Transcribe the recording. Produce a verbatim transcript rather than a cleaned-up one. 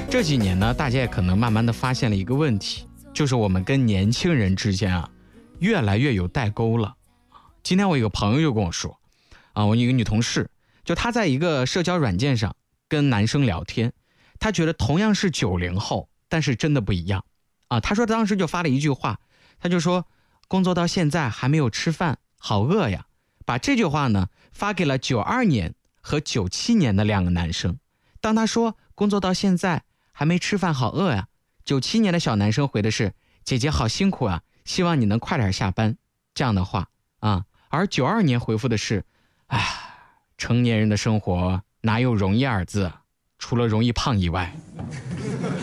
这几年呢，大家也可能慢慢的发现了一个问题，就是我们跟年轻人之间啊，越来越有代沟了。今天我有个朋友就跟我说，啊，我一个女同事，就她在一个社交软件上跟男生聊天，她觉得同样是九零后，但是真的不一样啊。她说当时就发了一句话，她就说工作到现在还没有吃饭，好饿呀。把这句话呢发给了九二年和九七年的两个男生。当她说工作到现在还没吃饭，好饿呀，九七年的小男生回的是姐姐好辛苦啊，希望你能快点下班，这样的话啊。而九二年回复的是，哎，成年人的生活哪有容易二字，除了容易胖以外。